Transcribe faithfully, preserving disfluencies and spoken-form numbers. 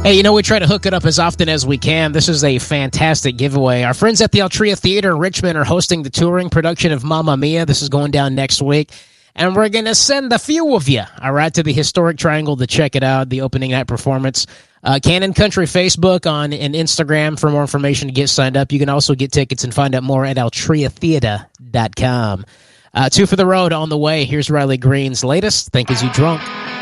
Hey, you know, we try to hook it up as often as we can. This is a fantastic giveaway. Our friends at the Altria Theater in Richmond are hosting the touring production of Mamma Mia. This is going down next week. And we're going to send a few of you, all right, to the Historic Triangle to check it out, the opening night performance. Uh, Cannon Country Facebook on and Instagram for more information to get signed up. You can also get tickets and find out more at altria theater dot com. Uh, two for the road on the way. Here's Riley Green's latest, Think As You Drunk.